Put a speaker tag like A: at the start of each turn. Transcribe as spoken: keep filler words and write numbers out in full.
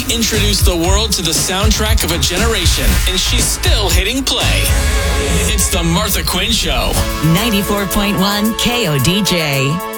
A: introduced the world to the soundtrack of a generation, and she's still hitting play. It's the Martha Quinn Show.
B: ninety-four point one K O D J.